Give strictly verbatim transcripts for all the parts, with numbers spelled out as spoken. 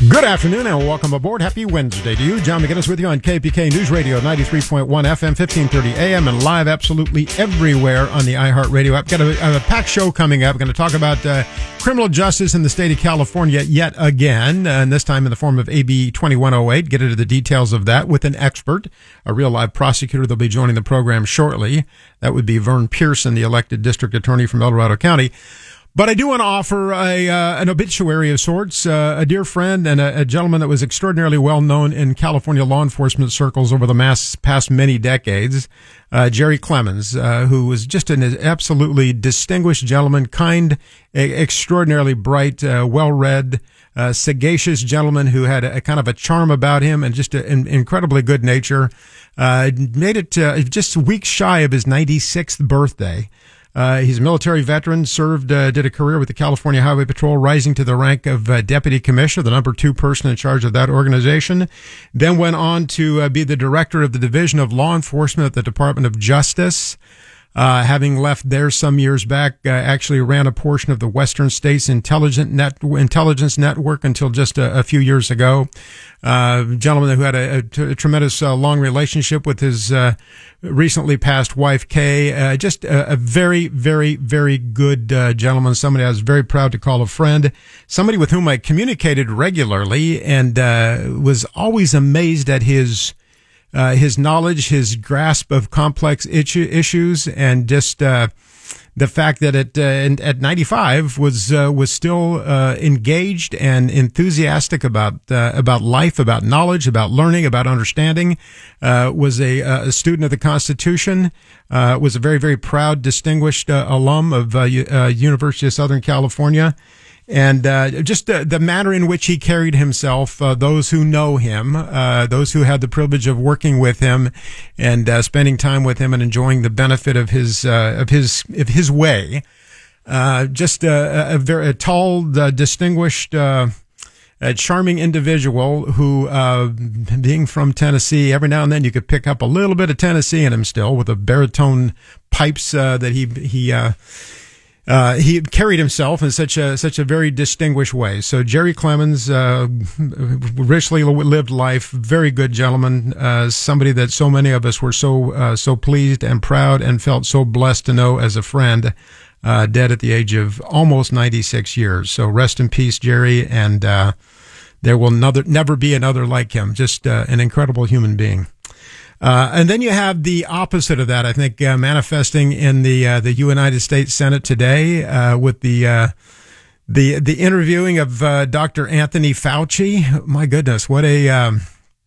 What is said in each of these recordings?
Good afternoon and welcome aboard. Happy Wednesday to you. John McGinnis with you on K P K News Radio ninety-three point one F M, fifteen thirty A M, and live absolutely everywhere on the iHeartRadio app. Got a, a packed show coming up. We're going to talk about uh, criminal justice in the state of California yet again, and this time in the form of A B twenty-one oh eight. Get into the details of that with an expert, a real live prosecutor. They'll be joining the program shortly. That would be Vern Pearson, the elected district attorney from El Dorado County. But I do want to offer a uh, an obituary of sorts. Uh, a dear friend and a, a gentleman that was extraordinarily well known in California law enforcement circles over the mass, past many decades, uh, Jerry Clemens, uh, who was just an absolutely distinguished gentleman, kind, a, extraordinarily bright, uh, well-read, uh, sagacious gentleman who had a, a kind of a charm about him and just an incredibly good nature. Uh, made it uh, just weeks shy of his ninety-sixth birthday. Uh, he's a military veteran, served, uh, did a career with the California Highway Patrol, rising to the rank of uh, deputy commissioner, the number two person in charge of that organization. Then went on to uh, be the director of the Division of Law Enforcement at the Department of Justice. Uh, having left there some years back, uh, actually ran a portion of the Western States Intelligence, Net- Intelligence Network until just a, a few years ago. Uh, gentleman who had a, a, t- a tremendous uh, long relationship with his uh, recently passed wife, Kay. Uh, just a, a very, very, very good uh, gentleman, somebody I was very proud to call a friend, somebody with whom I communicated regularly and uh, was always amazed at his Uh, his knowledge, his grasp of complex issue, issues, and just uh, the fact that at uh, at ninety-five was uh, was still uh, engaged and enthusiastic about uh, about life, about knowledge, about learning, about understanding. Uh, was a, a student of the Constitution. Uh, was a very very proud, distinguished uh, alum of uh, uh, University of Southern California. And uh, just the, the manner in which he carried himself, uh, those who know him, uh, those who had the privilege of working with him and uh, spending time with him and enjoying the benefit of his uh, of his of his way, uh, just a, a very a tall, uh, distinguished, uh, a charming individual who, uh, being from Tennessee, every now and then you could pick up a little bit of Tennessee in him still with the baritone pipes uh, that he he. Uh, Uh, he carried himself in such a such a very distinguished way. So Jerry Clemens, uh, richly lived life, very good gentleman, uh, somebody that so many of us were so uh, so pleased and proud and felt so blessed to know as a friend. Uh, dead at the age of almost ninety-six years. So rest in peace, Jerry, and uh, there will never never be another like him. Just uh, an incredible human being. Uh, and then you have the opposite of that, I think, uh, manifesting in the uh, the United States Senate today uh, with the uh, the the interviewing of uh, Doctor Anthony Fauci. My goodness, what a um,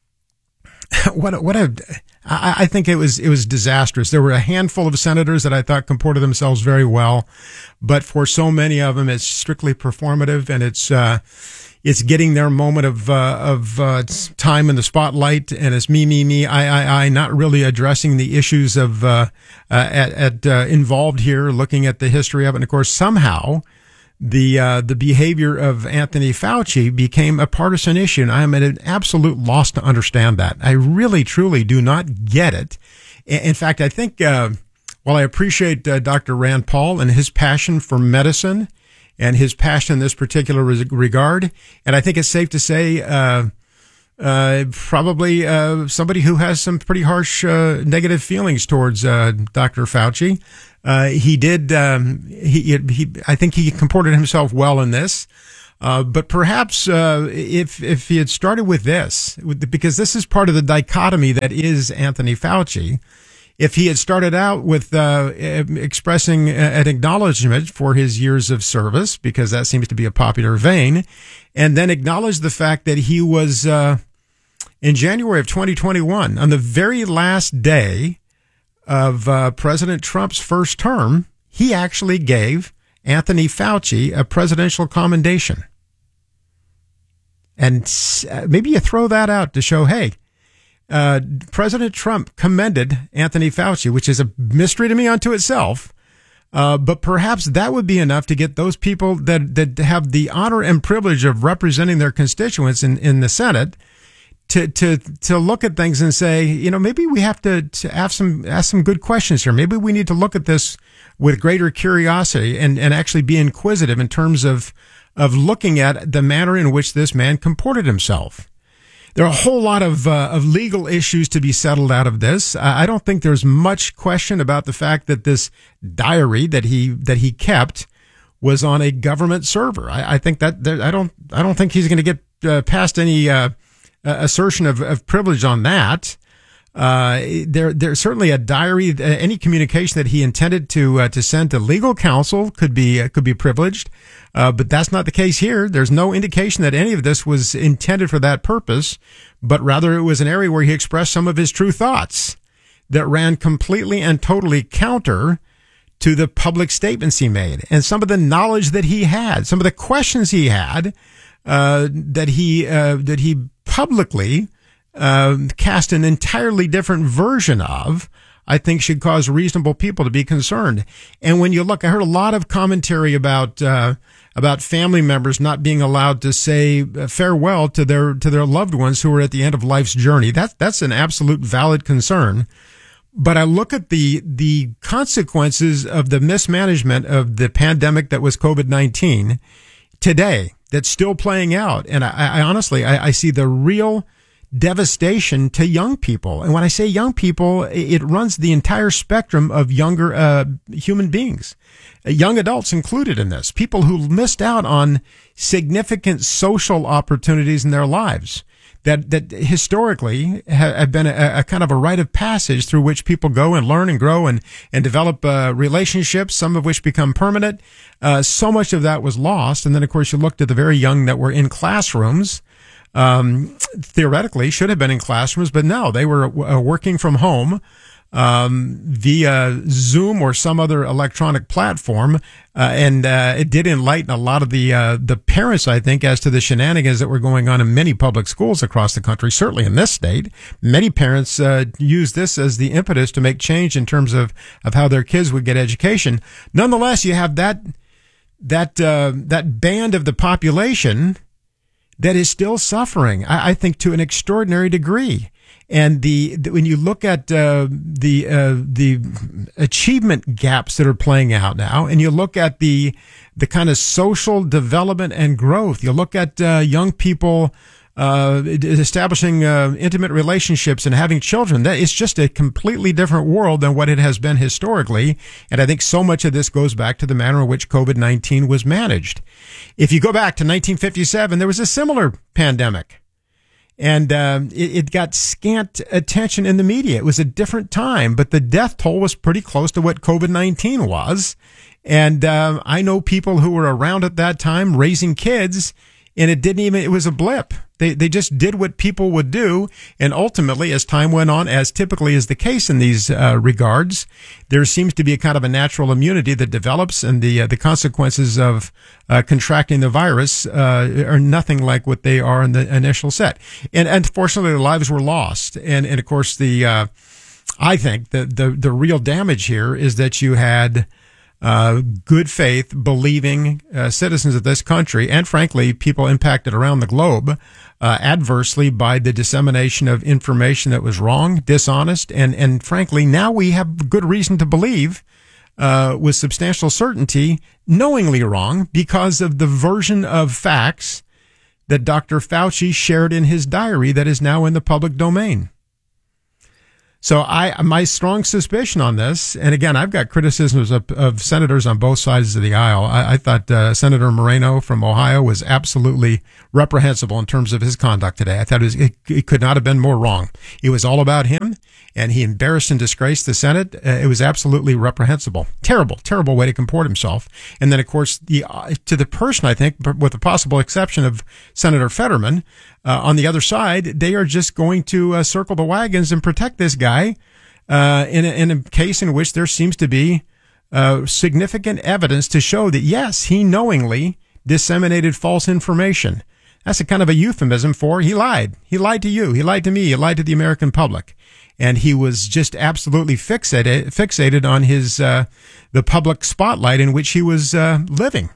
what a, what a I, I think it was it was disastrous. There were a handful of senators that I thought comported themselves very well, but for so many of them, it's strictly performative, and it's. Uh, It's getting their moment of uh, of uh, time in the spotlight, and it's me, me, me, I, I, I, not really addressing the issues of uh, uh, at, at uh, involved here, looking at the history of it. And of course, somehow the uh, the behavior of Anthony Fauci became a partisan issue, and I am at an absolute loss to understand that. I really, truly do not get it. In fact, I think uh, while I appreciate uh, Doctor Rand Paul and his passion for medicine and his passion in this particular regard. And I think it's safe to say, uh, uh, probably, uh, somebody who has some pretty harsh, uh, negative feelings towards, uh, Doctor Fauci. Uh, he did, um, he, he, I think he comported himself well in this. Uh, but perhaps, uh, if, if he had started with this, because this is part of the dichotomy that is Anthony Fauci. If he had started out with uh, expressing an acknowledgement for his years of service, because that seems to be a popular vein, and then acknowledged the fact that he was, uh, in January of twenty twenty-one, on the very last day of uh, President Trump's first term, he actually gave Anthony Fauci a presidential commendation. And maybe you throw that out to show, hey, Uh, President Trump commended Anthony Fauci, which is a mystery to me unto itself. Uh, but perhaps that would be enough to get those people that, that have the honor and privilege of representing their constituents in, in the Senate to, to, to look at things and say, you know, maybe we have to, to ask some, ask some good questions here. Maybe we need to look at this with greater curiosity and, and actually be inquisitive in terms of, of looking at the manner in which this man comported himself. There are a whole lot of uh, of legal issues to be settled out of this. I don't think there's much question about the fact that this diary that he that he kept was on a government server. I, I think that there, I don't I don't think he's going to get uh, past any uh, assertion of, of privilege on that. Uh, there, there's certainly a diary. Uh, any communication that he intended to uh, to send to legal counsel could be uh, could be privileged, uh, but that's not the case here. There's no indication that any of this was intended for that purpose, but rather it was an area where he expressed some of his true thoughts that ran completely and totally counter to the public statements he made, and some of the knowledge that he had, some of the questions he had, uh, that he uh, that he publicly. Uh, cast an entirely different version of, I think should cause reasonable people to be concerned. And when you look, I heard a lot of commentary about uh, about family members not being allowed to say farewell to their to their loved ones who are at the end of life's journey. That's that's an absolute valid concern. But I look at the the consequences of the mismanagement of the pandemic that was COVID nineteen today that's still playing out, and I, I honestly I, I see the real devastation to young people. And when I say young people, it runs the entire spectrum of younger uh, human beings, young adults included in this, people who missed out on significant social opportunities in their lives that that historically have been a, a kind of a rite of passage through which people go and learn and grow and, and develop uh, relationships, some of which become permanent. Uh, so much of that was lost. And then, of course, you looked at the very young that were in classrooms, um, theoretically should have been in classrooms, but no, they were uh, working from home, um, via Zoom or some other electronic platform. Uh, and, uh, it did enlighten a lot of the, uh, the parents, I think, as to the shenanigans that were going on in many public schools across the country, certainly in this state. Many parents, uh, use this as the impetus to make change in terms of, of how their kids would get education. Nonetheless, you have that, that, uh, that band of the population that is still suffering, I, I think, to an extraordinary degree. And the, the when you look at uh, the uh, the achievement gaps that are playing out now, and you look at the the kind of social development and growth, you look at uh, young people uh, establishing uh, intimate relationships and having children. That it's just a completely different world than what it has been historically. And I think so much of this goes back to the manner in which COVID nineteen was managed. If you go back to nineteen fifty-seven, there was a similar pandemic. And um, it, it got scant attention in the media. It was a different time, but the death toll was pretty close to what COVID nineteen was. And um, I know people who were around at that time raising kids, and it didn't even, it was a blip. They they just did what people would do. And ultimately, as time went on, as typically is the case in these uh, regards, there seems to be a kind of a natural immunity that develops, and the uh, the consequences of uh, contracting the virus uh, are nothing like what they are in the initial set. And unfortunately, the lives were lost. And and of course, the uh, I think the the the real damage here is that you had Uh, good faith, believing uh, citizens of this country, and frankly, people impacted around the globe, uh, adversely by the dissemination of information that was wrong, dishonest, and and frankly, now we have good reason to believe, uh, with substantial certainty, knowingly wrong because of the version of facts that Doctor Fauci shared in his diary that is now in the public domain. So I, my strong suspicion on this, and again, I've got criticisms of, of senators on both sides of the aisle. I, I thought uh, Senator Moreno from Ohio was absolutely reprehensible in terms of his conduct today. I thought it, was, it, it could not have been more wrong. It was all about him, and he embarrassed and disgraced the Senate. Uh, it was absolutely reprehensible. Terrible, terrible way to comport himself. And then, of course, the uh, to the person, I think, with the possible exception of Senator Fetterman, Uh, on the other side, they are just going to uh, circle the wagons and protect this guy uh, in, a, in a case in which there seems to be uh, significant evidence to show that, yes, he knowingly disseminated false information. That's a kind of a euphemism for he lied. He lied to you. He lied to me. He lied to the American public. And he was just absolutely fixated, fixated on his uh, the public spotlight in which he was uh, living.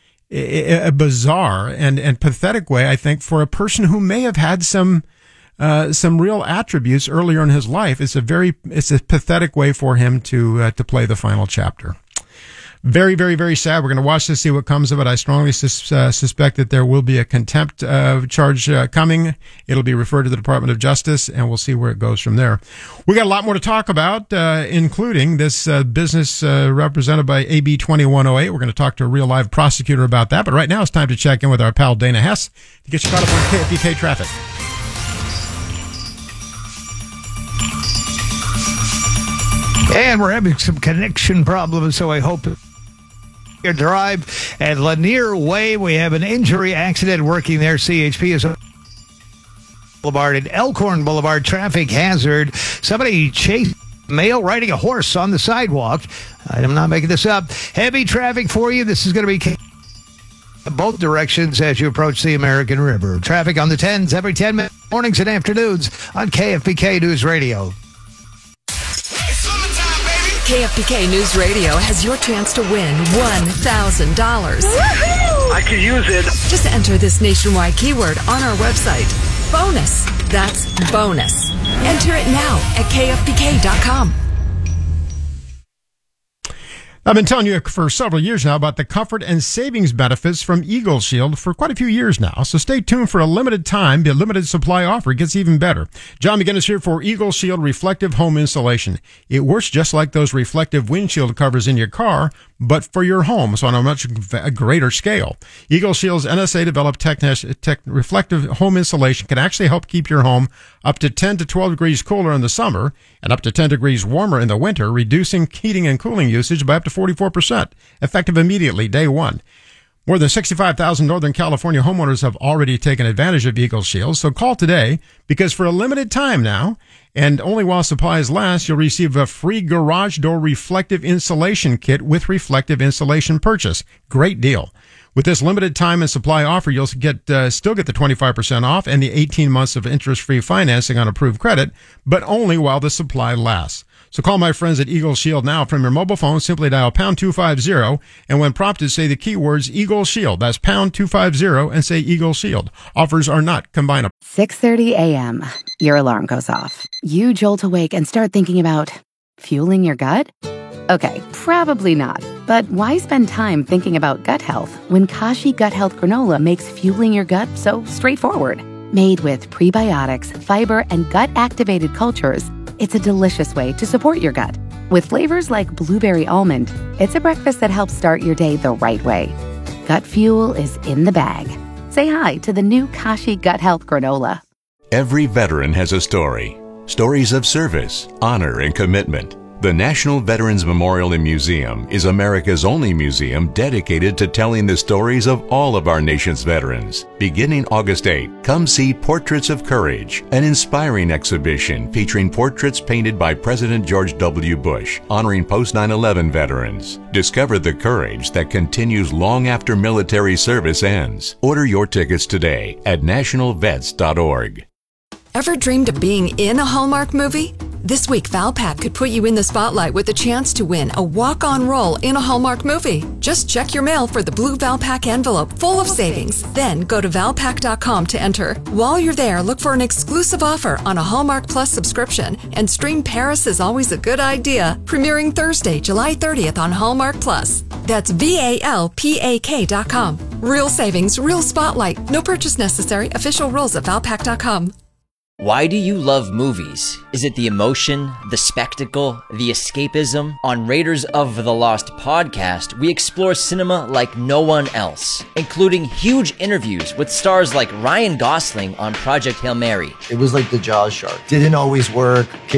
A bizarre and, and pathetic way, I think, for a person who may have had some uh, some real attributes earlier in his life. It's a very it's a pathetic way for him to uh, to play the final chapter. Very, very, very sad. We're going to watch this, see what comes of it. I strongly sus- uh, suspect that there will be a contempt uh, charge uh, coming. It'll be referred to the Department of Justice, and we'll see where it goes from there. We got a lot more to talk about, uh, including this uh, business uh, represented by A B twenty-one oh eight. We're going to talk to a real live prosecutor about that. But right now it's time to check in with our pal Dana Hess to get you caught up on K F B K traffic. And we're having some connection problems, so I hope your drive at Lanier Way. We have an injury accident working there. C H P is on Boulevard and Elkhorn Boulevard. Traffic hazard. Somebody chased a male riding a horse on the sidewalk. I'm not making this up. Heavy traffic for you. This is going to be both directions as you approach the American River. Traffic on the tens every ten minutes, mornings and afternoons on K F B K News Radio. K F B K News Radio has your chance to win one thousand dollars. I could use it. Just enter this nationwide keyword on our website. Bonus. That's bonus. Enter it now at K F B K dot com. I've been telling you for several years now about the comfort and savings benefits from Eagle Shield for quite a few years now. So stay tuned for a limited time. The limited supply offer gets even better. John McGinnis here for Eagle Shield Reflective Home Insulation. It works just like those reflective windshield covers in your car, but for your home, so on a much greater scale. Eagle Shield's N S A-developed tech, tech, reflective home insulation can actually help keep your home up to ten to twelve degrees cooler in the summer and up to ten degrees warmer in the winter, reducing heating and cooling usage by up to forty-four percent, effective immediately, day one. More than sixty-five thousand Northern California homeowners have already taken advantage of Eagle Shield, so call today, because for a limited time now, and only while supplies last, you'll receive a free garage door reflective insulation kit with reflective insulation purchase. Great deal. With this limited time and supply offer, you'll get uh, still get the twenty-five percent off and the eighteen months of interest-free financing on approved credit, but only while the supply lasts. So call my friends at Eagle Shield now from your mobile phone. Simply dial pound two fifty, and when prompted, say the keywords Eagle Shield. That's pound two fifty and say Eagle Shield. Offers are not combinable. six thirty a.m. Your alarm goes off. You jolt awake and start thinking about fueling your gut? Okay, probably not. But why spend time thinking about gut health when Kashi Gut Health Granola makes fueling your gut so straightforward? Made with prebiotics, fiber, and gut-activated cultures, it's a delicious way to support your gut. With flavors like blueberry almond, it's a breakfast that helps start your day the right way. Gut fuel is in the bag. Say hi to the new Kashi Gut Health Granola. Every veteran has a story. Stories of service, honor, and commitment. The National Veterans Memorial and Museum is America's only museum dedicated to telling the stories of all of our nation's veterans. Beginning August eighth, come see Portraits of Courage, an inspiring exhibition featuring portraits painted by President George W. Bush, honoring post nine eleven veterans. Discover the courage that continues long after military service ends. Order your tickets today at national vets dot org. Ever dreamed of being in a Hallmark movie? This week, Valpak could put you in the spotlight with a chance to win a walk-on role in a Hallmark movie. Just check your mail for the blue Valpak envelope full of savings. Then go to valpak dot com to enter. While you're there, look for an exclusive offer on a Hallmark Plus subscription, and stream Paris is Always a Good Idea, premiering Thursday, July thirtieth on Hallmark Plus. That's V A L P A K dot com. Real savings, real spotlight. No purchase necessary. Official rules at valpak dot com. Why do you love movies? Is it the emotion, the spectacle, the escapism? On Raiders of the Lost podcast, we explore cinema like no one else, including huge interviews with stars like Ryan Gosling on Project Hail Mary. It was like the Jaws shark. Didn't always work.